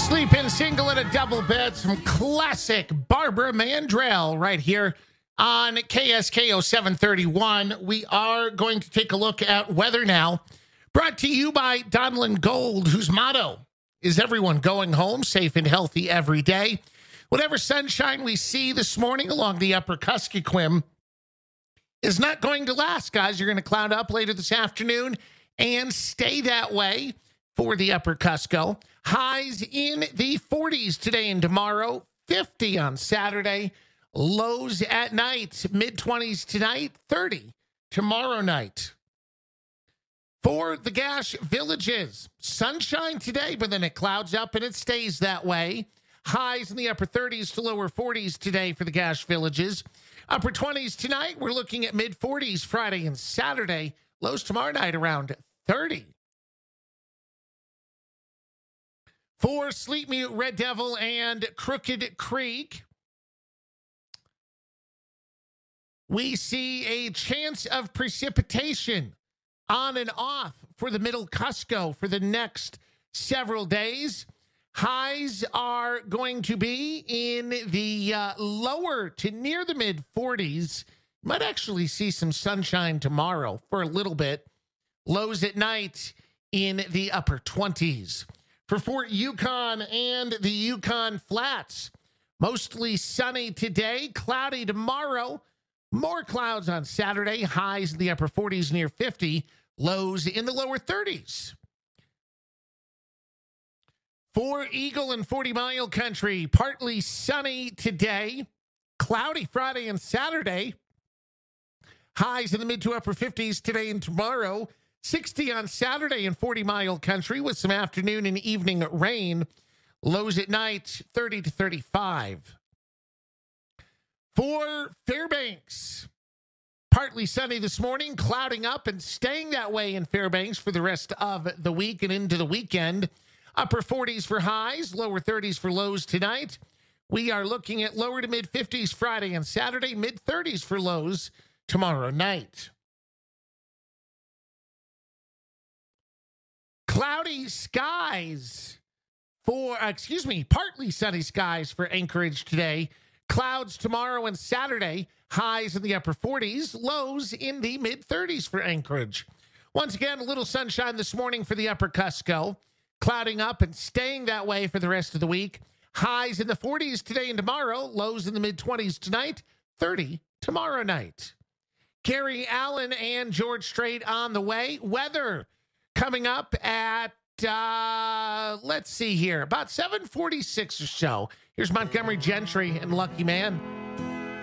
Sleeping single and a double bed, some classic Barbara Mandrell right here on KSKO 731. We are going to take a look at weather now, brought to you by Donlin Gold, whose motto is everyone going home safe and healthy every day. Whatever sunshine we see this morning along the upper Kuskokwim is not going to last, guys. You're going to cloud up later this afternoon and stay that way for the upper Cusco. Highs in the 40s today and tomorrow, 50 on Saturday. Lows at night, mid-20s tonight, 30 tomorrow night. For the Gash Villages, sunshine today, but then it clouds up and it stays that way. Highs in the upper 30s to lower 40s today for the Gash Villages. Upper 20s tonight, we're looking at mid-40s Friday and Saturday. Lows tomorrow night around 30. For Sleep Mute, Red Devil, and Crooked Creek, we see a chance of precipitation on and off for the middle Cusco for the next several days. Highs are going to be in the lower to near the mid-40s. Might actually see some sunshine tomorrow for a little bit. Lows at night in the upper 20s. For Fort Yukon and the Yukon Flats, mostly sunny today, cloudy tomorrow. More clouds on Saturday, highs in the upper 40s near 50, lows in the lower 30s. For Eagle and 40 Mile Country, partly sunny today, cloudy Friday and Saturday, highs in the mid to upper 50s today and tomorrow. 60 on Saturday in 40 Mile Country with some afternoon and evening rain. Lows at night, 30 to 35. For Fairbanks, partly sunny this morning, clouding up and staying that way in Fairbanks for the rest of the week and into the weekend. Upper 40s for highs, lower 30s for lows tonight. We are looking at lower to mid 50s Friday and Saturday, mid 30s for lows tomorrow night. Cloudy skies partly sunny skies for Anchorage today. Clouds tomorrow and Saturday. Highs in the upper 40s, lows in the mid-30s for Anchorage. Once again, a little sunshine this morning for the upper Cusco. Clouding up and staying that way for the rest of the week. Highs in the 40s today and tomorrow. Lows in the mid-20s tonight. 30 tomorrow night. Gary Allen and George Strait on the way. Weather coming up at, let's see here, about 7:46 or so. Here's Montgomery Gentry and Lucky Man.